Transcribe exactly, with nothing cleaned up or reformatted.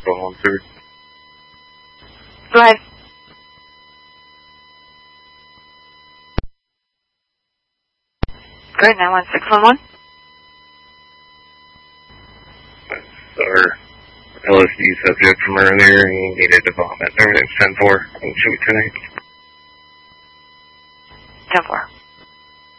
one one three. Go ahead. Good, nine one six one one. That's our L S D subject from earlier. He needed to vomit. Everything's ten four. Should we tonight? ten four.